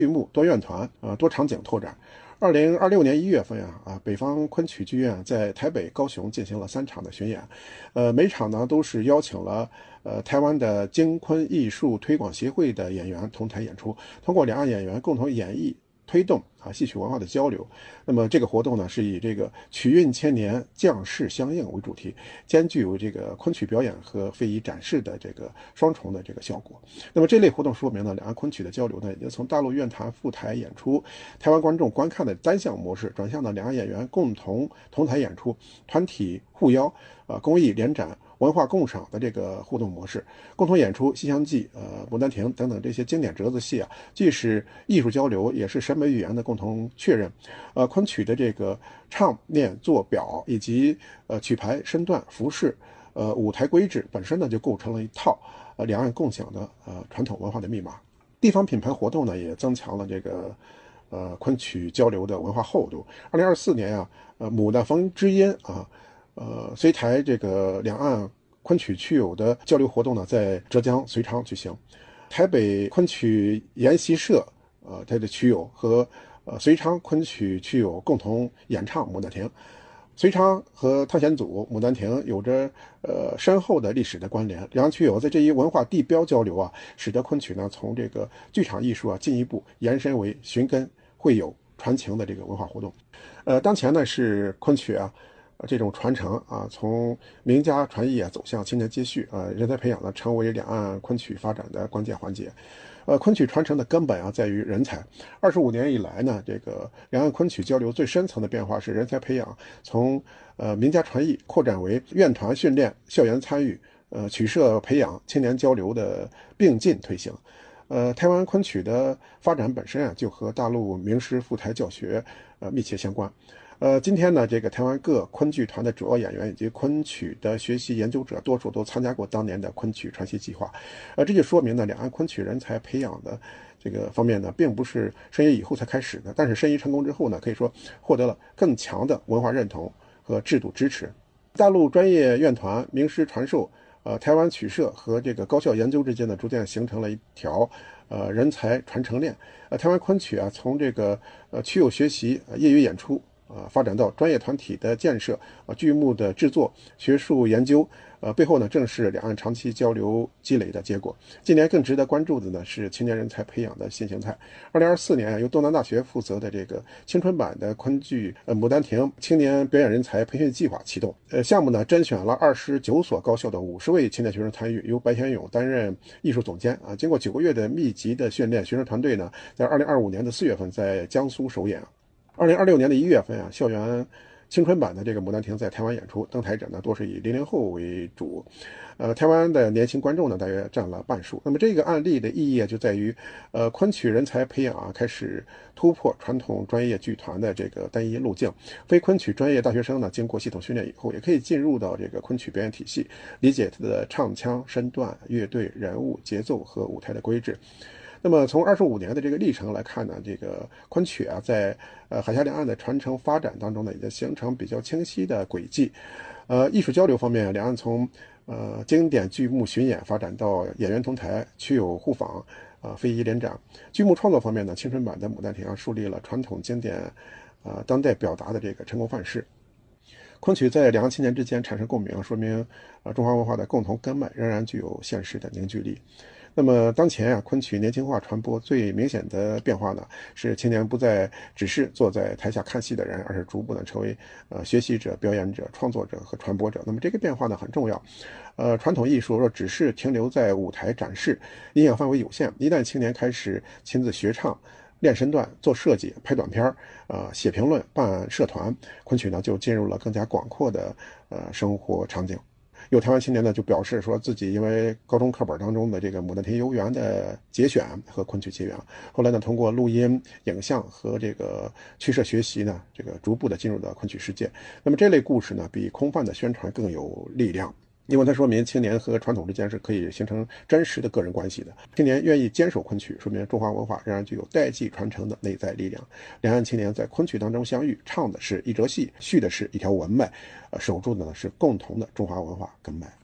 剧目多院团多场景拓展。2026年1月份北方昆曲剧院在台北、高雄进行了3场的巡演，每场呢都是邀请了台湾的京昆艺术推广协会的演员同台演出，通过两岸演员共同演绎推动戏曲文化的交流。那么这个活动呢是以这个曲韵千年将士相应为主题，兼具有这个昆曲表演和非遗展示的这个双重的这个效果。那么这类活动说明呢，两岸昆曲的交流呢已经从大陆院团赴台演出，台湾观众观看的单向模式转向了两岸演员共同同台演出，团体互邀公益联展文化共赏的这个互动模式，共同演出《西厢记》《牡丹亭》等等这些经典折子戏既是艺术交流，也是审美语言的共同确认。昆曲的这个唱念做表以及曲牌身段服饰舞台规制本身呢就构成了一套两岸共享的传统文化的密码。地方品牌活动呢也增强了这个昆曲交流的文化厚度。2024年牡丹峰之音随台这个两岸昆曲曲友的交流活动呢，在浙江遂昌举行。台北昆曲研习社它的曲友和遂昌昆曲曲友共同演唱《牡丹亭》。遂昌和汤显祖《牡丹亭》有着深厚的历史的关联，两岸曲友在这一文化地标交流使得昆曲呢从这个剧场艺术进一步延伸为寻根会友传情的这个文化活动。当前呢是昆曲这种传承从名家传艺走向青年接续人才培养呢成为两岸昆曲发展的关键环节。昆曲传承的根本在于人才。25年以来呢，这个两岸昆曲交流最深层的变化是人才培养从名家传艺扩展为院团训练、校园参与、曲社培养、青年交流的并进推行。台湾昆曲的发展本身就和大陆名师赴台教学密切相关。今天呢，这个台湾各昆剧团的主要演员以及昆曲的学习研究者，多数都参加过当年的昆曲传习计划。这就说明呢，两岸昆曲人才培养的这个方面呢，并不是申遗以后才开始的，但是申遗成功之后呢，可以说获得了更强的文化认同和制度支持。大陆专业院团、名师传授，台湾曲社和这个高校研究之间呢，逐渐形成了一条人才传承链。台湾昆曲从这个曲友学习、业余演出。发展到专业团体的建设剧目的制作、学术研究，背后呢正是两岸长期交流积累的结果。近年更值得关注的呢是青年人才培养的新形态。2024年由东南大学负责的这个青春版的昆剧《牡丹亭》青年表演人才培训计划启动。项目呢甄选了29所高校的50位青年学生参与，由白先勇担任艺术总监经过9个月的密集的训练，学生团队呢在2025年的4月份在江苏首演。2026年的1月份校园青春版的这个《牡丹亭》在台湾演出，登台者呢多是以00后为主，台湾的年轻观众呢大约占了半数。那么这个案例的意义就在于，昆曲人才培养开始突破传统专业剧团的这个单一路径，非昆曲专业大学生呢经过系统训练以后，也可以进入到这个昆曲表演体系，理解它的唱腔、身段、乐队、人物、节奏和舞台的规制。那么从25年的这个历程来看呢，这个昆曲在海峡两岸的传承发展当中呢，已经形成比较清晰的轨迹。艺术交流方面，两岸从经典剧目巡演发展到演员同台、曲友互访、非遗联展。剧目创作方面呢，青春版的《牡丹亭》树立了传统经典当代表达的这个成功范式。昆曲在两岸青年之间产生共鸣，说明中华文化的共同根脉仍然具有现实的凝聚力。那么当前昆曲年轻化传播最明显的变化呢，是青年不再只是坐在台下看戏的人，而是逐步呢成为学习者、表演者、创作者和传播者。那么这个变化呢很重要。传统艺术若只是停留在舞台展示，影响范围有限。一旦青年开始亲自学唱、练身段、做设计、拍短片、写评论、办社团，昆曲呢就进入了更加广阔的生活场景。有台湾青年呢就表示说自己因为高中课本当中的这个《牡丹亭游园》的节选和昆曲结缘，后来呢通过录音、影像和这个曲社学习呢，这个逐步的进入到昆曲世界。那么这类故事呢比空泛的宣传更有力量。因为它说明青年和传统之间是可以形成真实的个人关系的。青年愿意坚守昆曲，说明中华文化仍然具有代际传承的内在力量。两岸青年在昆曲当中相遇，唱的是一折戏，续的是一条文脉，守住的呢是共同的中华文化根脉。